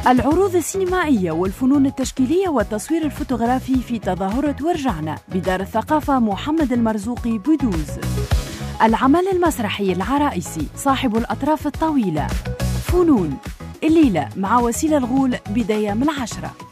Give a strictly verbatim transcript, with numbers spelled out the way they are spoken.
العروض السينمائية والفنون التشكيلية والتصوير الفوتوغرافي في تظاهرة ورجعنا بدار الثقافة محمد المرزوقي بودوز. العمل المسرحي العرائسي صاحب الأطراف الطويلة فنون الليلة مع وسيلة الغول بداية من العشرة.